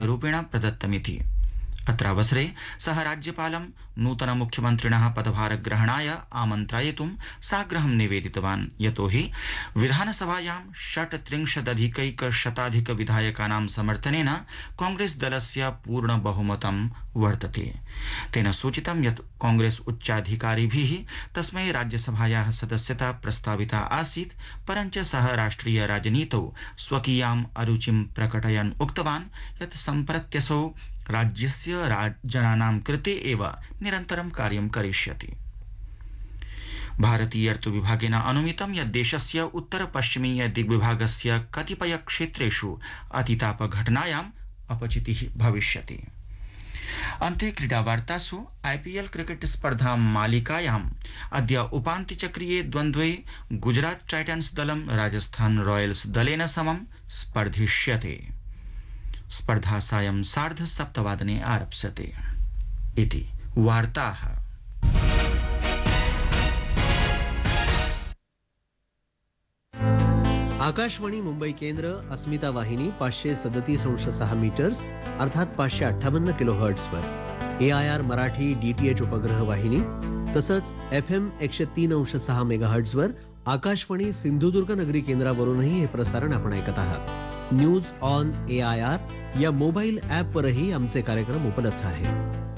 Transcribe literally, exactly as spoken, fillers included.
रूपेण प्रदत्तमिति। अत्रावसरे सः राज्यपालं नूतन मुख्यमन्त्रिणः पदभारग्रहणाय आमन्त्रयितुं साग्रहं निवेदितवान्, यतोहि विधानसभायां षट्त्रिंशदधिकैकशताधिक विधायकानां समर्थनेन कांग्रेस दलस्य पूर्ण बहुमतं वर्तते। तेन सूचितं यत् कांग्रेस उच्चाधिकारिभिः तस्मै राज्यसभायाः सदस्यता प्रस्ताविता आसीत्, परञ्च सः राष्ट्रिय राजनीतौ स्वकीयाम् अरुचिं प्रकटयन् उक्तवान् यत् सम्प्रत्यसौ राज्यस्य जनानां कृते एव निरन्तरं कार्यं करिष्यति। भारतीय ऋतु विभागेन अनुमितं यत् देशस्य उत्तर पश्चिमीय दिग्विभागस्य कतिपय क्षेत्रेषु अतितापघटनायाम् अपचितिः भविष्यति। अन्ते क्रीडावार्तासु आईपीएल क्रिकेट स्पर्धा मालिकायाम् अद्य उपान्त्यचक्रीये द्वन्द्वे गुजरात टाइटन्स दलं राजस्थान रॉयल्स दलेन समं स्पर्धिष्यते। स्पर्धा सायं सार्ध सप्तवादने आरप्स्यते। इति वार्ताः। आकाशवाणी मुंबई केंद्र अस्मिता वाहिनी पाचशे सदतीस अंश सहा मीटर्स अर्थात पाचशे अठ्ठावन्न kilo हर्ट्झवर, A I R Marathi DTH उपग्रह वाहिनी तसंच एफ एम एकशे तीन अंश सहा मेगा हर्ट्झवर आकाशवाणी सिंधुदुर्ग नगरी केंद्रावरूनही हे प्रसारण आपण ऐकत आहात। News on A I R या मोबाईल ॲपवरही आमचे कार्यक्रम उपलब्ध आहेत।